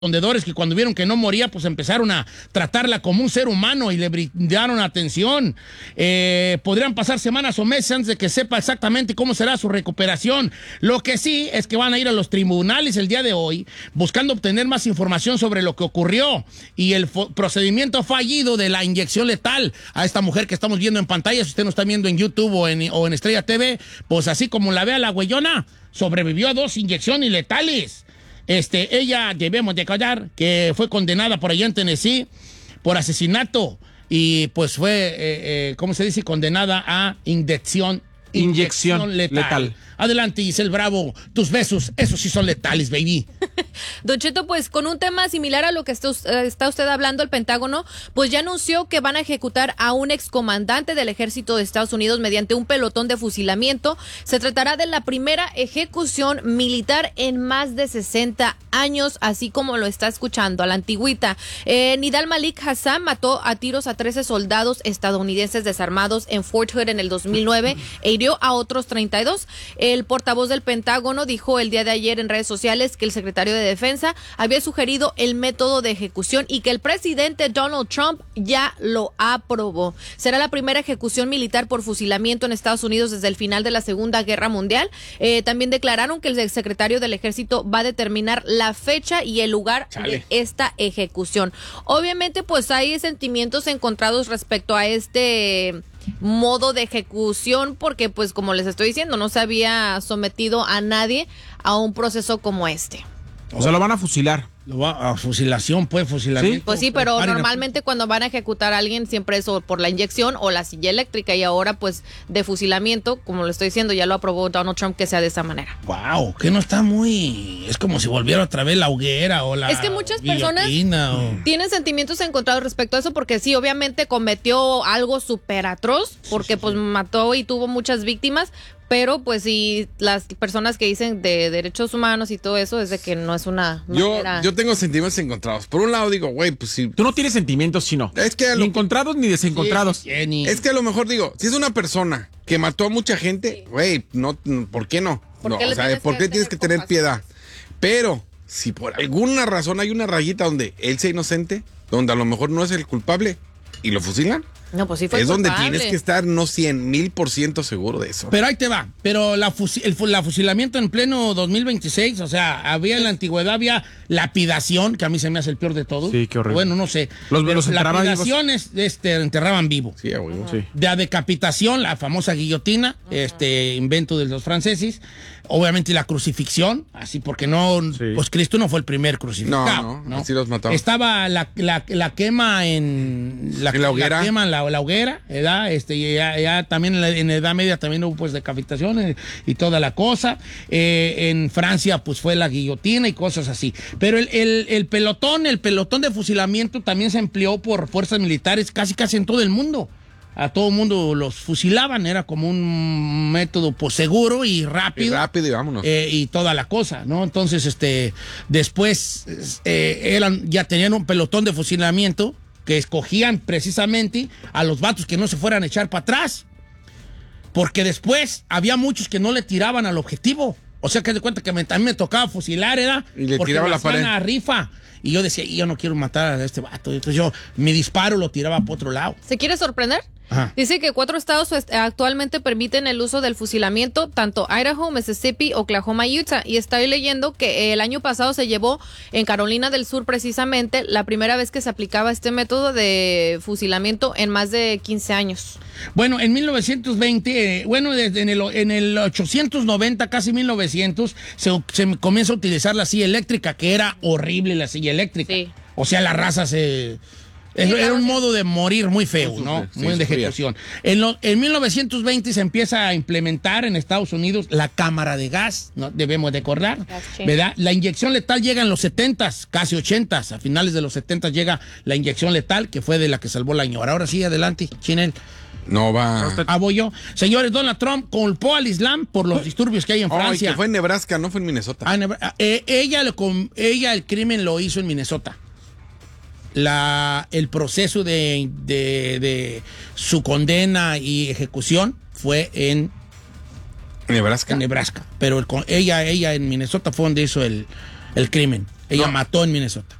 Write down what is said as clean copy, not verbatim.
escondedores que cuando vieron que no moría, pues empezaron a tratarla como un ser humano y le brindaron atención. Podrían pasar semanas o meses antes de que sepa exactamente cómo será su recuperación. Lo que sí es que van a ir a los tribunales el día de hoy buscando obtener más información sobre lo que ocurrió y el procedimiento fallido de la inyección letal a esta mujer que estamos viendo en pantalla. Si usted nos está viendo en YouTube o en Estrella TV, pues así como la ve a la güeyona, sobrevivió a 2 inyecciones letales. Ella, debemos de callar, que fue condenada por allá en Tennessee por asesinato y pues fue, ¿cómo se dice? Condenada a inyección letal. Adelante, Giselle Bravo, tus besos, esos sí son letales, baby. Don Cheto, pues con un tema similar a lo que está usted hablando, el Pentágono, pues ya anunció que van a ejecutar a un excomandante del ejército de Estados Unidos mediante un pelotón de fusilamiento. Se tratará de la primera ejecución militar en más de 60 años, así como lo está escuchando, a la antigüita. Nidal Malik Hassan mató a tiros a 13 soldados estadounidenses desarmados en Fort Hood en el 2009 e hirió a otros 32. El portavoz del Pentágono dijo el día de ayer en redes sociales que el secretario de Defensa había sugerido el método de ejecución y que el presidente Donald Trump ya lo aprobó. Será la primera ejecución militar por fusilamiento en Estados Unidos desde el final de la Segunda Guerra Mundial. También declararon que el secretario del Ejército va a determinar la fecha y el lugar de esta ejecución. Obviamente, pues hay sentimientos encontrados respecto a este modo de ejecución porque, pues, como les estoy diciendo, no se había sometido a nadie a un proceso como este. O sea, lo van a fusilar. Lo va a fusilación, pues, fusilamiento. ¿Sí? Pues sí, pero normalmente cuando van a ejecutar a alguien siempre es o por la inyección o la silla eléctrica y ahora, pues, de fusilamiento, como lo estoy diciendo, ya lo aprobó Donald Trump que sea de esa manera. Wow, que no está muy... Es como si volviera otra vez la hoguera o la... Es que muchas personas tienen sentimientos encontrados respecto a eso porque sí, obviamente cometió algo súper atroz porque pues mató y tuvo muchas víctimas. Pero, pues, sí, las personas que dicen de derechos humanos y todo eso es de que no es una manera... Yo tengo sentimientos encontrados. Por un lado digo, güey, pues sí. Tú no tienes sentimientos, sino. Es que ni encontrados ni desencontrados. Es que a lo mejor digo, si es una persona que mató a mucha gente, güey, no, ¿por qué no? ¿Por qué tienes que tener piedad? Pero, si por alguna razón hay una rayita donde él sea inocente, donde a lo mejor no es el culpable, y lo fusilan. No, pues sí fue es culpable. Donde tienes que estar, no 100,000% seguro de eso. Pero ahí te va. Pero el fusilamiento en pleno 2026, o sea, en la antigüedad había lapidación, que a mí se me hace el peor de todos. Sí, qué horrible. Bueno, no sé. Los lapidaciones enterraban vivo. Sí, güey. Sí. De la decapitación, la famosa guillotina, invento de los franceses. Obviamente la crucifixión, así porque pues Cristo no fue el primer crucificado. No, así los mataban. Estaba la quema en la hoguera. La quema en la hoguera, ¿verdad? Ya también en la Edad Media también hubo pues decapitaciones y toda la cosa. En Francia pues fue la guillotina y cosas así. Pero el pelotón de fusilamiento también se empleó por fuerzas militares casi en todo el mundo. A todo el mundo los fusilaban, era como un método pues seguro y rápido. Y rápido y vámonos. Y toda la cosa, ¿no? Entonces, después ya tenían un pelotón de fusilamiento que escogían precisamente a los vatos que no se fueran a echar para atrás. Porque después había muchos que no le tiraban al objetivo. O sea, que de cuenta que a mí me tocaba fusilar, ¿era? Y le porque tiraba me la hacían pared. a rifa. Y yo decía, yo no quiero matar a este vato. Entonces mi disparo lo tiraba para otro lado. ¿Se quiere sorprender? Ajá. Dice que 4 estados actualmente permiten el uso del fusilamiento, tanto Idaho, Mississippi, Oklahoma y Utah. Y estoy leyendo que el año pasado se llevó en Carolina del Sur precisamente la primera vez que se aplicaba este método de fusilamiento en más de 15 años. Bueno, en 1920, desde en el 890, casi 1900, se comienza a utilizar la silla eléctrica, que era horrible la silla eléctrica. Sí. O sea, la raza era un modo de morir muy feo, ¿no? Sí, Muy de ejecución. En 1920 se empieza a implementar en Estados Unidos la cámara de gas, ¿no? Debemos de acordar, ¿verdad? La inyección letal llega en los 70s, casi 80s. A finales de los 70s llega la inyección letal, que fue de la que salvó la ñora. Ahora sí, adelante, Chinel. No va. Voy yo. Señores, Donald Trump culpó al Islam por los disturbios que hay en Francia. Que fue en Nebraska, no fue en Minnesota. Ella el crimen lo hizo en Minnesota. El proceso de su condena y ejecución fue en Nebraska. Pero ella en Minnesota fue donde hizo el crimen. Ella mató en Minnesota.